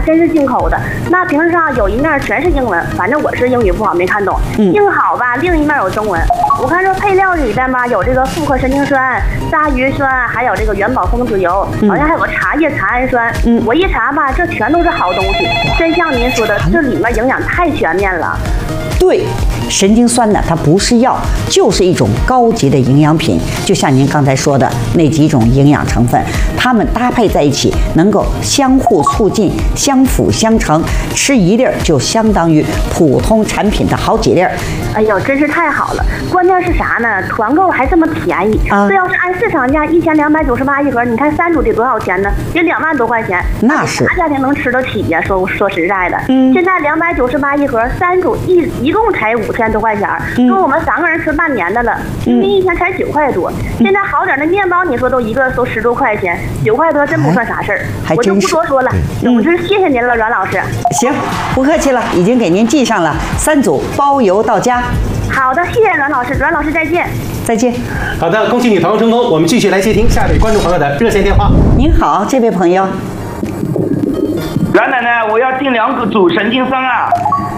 真是进口的。那瓶子上有一面全是英文，反正我是英语不好没看懂。幸好吧，另一面有中文。我看这配料里边吧，有这个复合神经酸、鲨鱼酸，还有这个元宝分子油，好像还有个茶叶茶氨酸。我一查吧，这全都是好东西。真像您说的，这里面营养太全面了。 对，神经酸呢，它不是药，就是一种高级的营养品。就像您刚才说的那几种营养成分，它们搭配在一起，能够相互促进、相辅相成。吃一粒儿就相当于普通产品的好几粒儿。 哎呦，真是太好了！关键是啥呢？团购还这么便宜啊！这要是按市场价1298一盒，你看3组得多少钱呢？也2万多块钱。 那是啥家庭能吃得起呀？说实在的，现在298一盒，3组一共才5000多块钱，说我们3个人吃半年的了，平均一天才9块多。现在好点的面包，你说都一个都10多块钱，9块多真不算啥事儿。我就不多说了，总之谢谢您了，阮老师。 行，不客气了，已经给您寄上了，3组包邮到家。 好的，谢谢阮老师，阮老师再见。 再见。 好的，恭喜你团购成功。我们继续来接听下一位观众朋友的热线电话。 您好，这位朋友。 阮奶奶，我要订2组神经酸啊。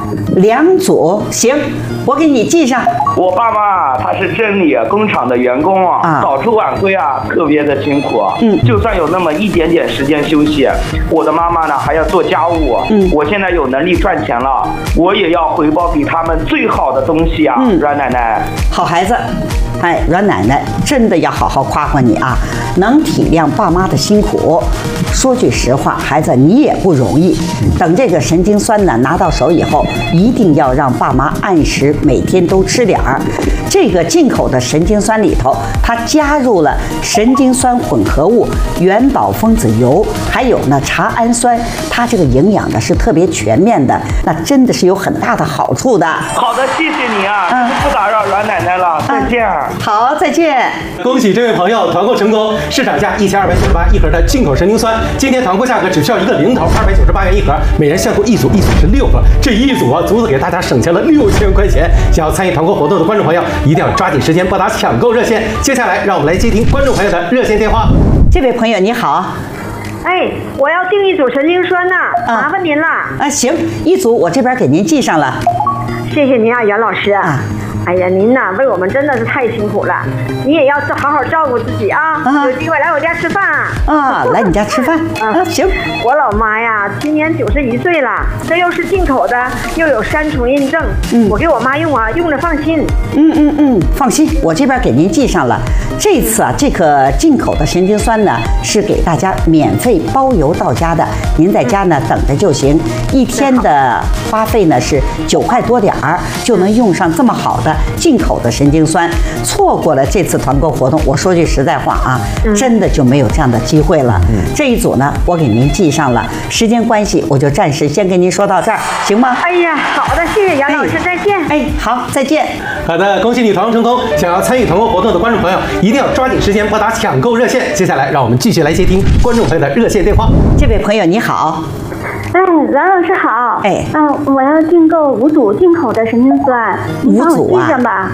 2组，行，我给你寄上。 我爸妈他是真理工厂的员工啊，早出晚归啊，特别的辛苦。就算有那么一点点时间休息，我的妈妈呢还要做家务。我现在有能力赚钱了，我也要回报给他们最好的东西啊。阮奶奶， 好孩子。哎，阮奶奶真的要好好夸夸你啊，能体谅爸妈的辛苦。说句实话，孩子你也不容易。等这个神经酸呢拿到手以后，一定要让爸妈按时每天都吃点儿。这个进口的神经酸里头，它加入了神经酸混合物、元宝分子油，还有呢茶氨酸，它这个营养呢是特别全面的，那真的是有很大的好处的。 好的，谢谢你啊，不打扰阮奶奶了，再见。 好，再见。 恭喜这位朋友团购成功，市场价1298一盒的进口神经酸，今天团购价格只需要一个零头，298元一盒，每人限购1组，1组是6盒，这1组啊，足足给大家省下了6000块钱。想要参与团购活动的观众朋友，一定要抓紧时间拨打抢购热线。接下来，让我们来接听观众朋友的热线电话。 这位朋友你好。 哎，我要订1组神经酸呐，麻烦您了。 行，1组我这边给您寄上了。 谢谢您啊，袁老师。哎呀，您呐，为我们真的是太辛苦了，你也要好好照顾自己啊！有机会来我家吃饭啊！来你家吃饭啊！行。 我老妈呀，今年91岁了，这又是进口的，又有3重印证，我给我妈用啊，用着放心。 放心，我这边给您寄上了。这次啊，这个进口的神经酸呢，是给大家免费包邮到家的，您在家呢等着就行。1天的花费呢是9块多点儿，就能用上这么好的进口的神经酸。错过了这次团购活动，我说句实在话啊，真的就没有这样的机会了。这1组呢，我给您寄上了。时间关系，我就暂时先跟您说到这儿，行吗？ 哎呀，好的，谢谢杨老师，再见。 好，再见。 好的，恭喜你团购成功。想要参与团购活动的观众朋友，一定要抓紧时间拨打抢购热线。接下来，让我们继续来接听观众朋友的热线电话。 这位朋友你好。 阮老师好。我要订购5组进口的神经酸 ，5组啊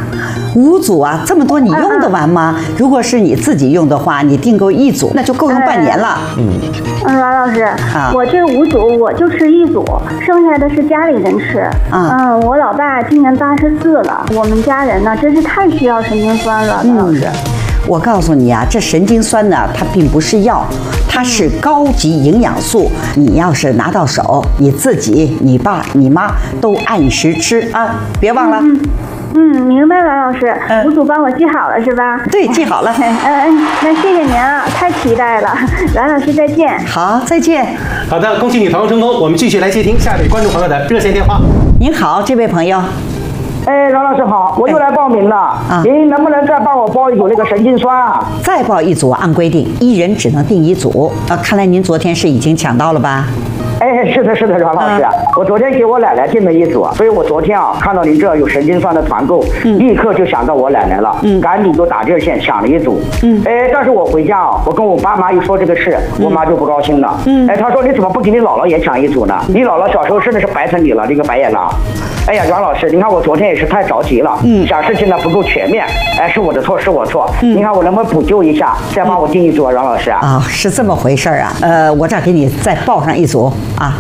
，5组啊，这么多你用得完吗？如果是你自己用的话，你订购1组，那就够用半年了。 阮老师，我这5组我就吃1组，剩下的是家里人吃。我老爸今年84了，我们家人呢真是太需要神经酸了，阮老师。 我告诉你啊，这神经酸呢，它并不是药，它是高级营养素。你要是拿到手，你自己、你爸、你妈都按时吃啊，别忘了。 明白了，阮老师，5组帮我记好了是吧？ 对，记好了。 那谢谢您啊，太期待了，阮老师再见。 好，再见。 好的，恭喜你团购成功。我们继续来接听下一位观众朋友的热线电话。 您好，这位朋友。 阮老师好，我又来报名了。您能不能再帮我包1组那个神经酸啊？ 再报1组，按规定1人只能订1组。看来您昨天是已经抢到了吧？ 是的，阮老师，我昨天给我奶奶订了1组，所以我昨天看到您这有神经酸的团购，立刻就想到我奶奶了，赶紧就打热线抢了1组。但是我回家我跟我爸妈一说这个事，我妈就不高兴了。她说你怎么不给你姥姥也抢1组呢？你姥姥小时候真的是白疼你了，这个白眼狼。哎呀，阮老师，您看我昨天也是太着急了，想事情呢不够全面，是我的错，是我错。您看我能不能补救一下，再帮我订1组啊，阮老师啊？ 是这么回事啊。我这儿给你再报上1组啊。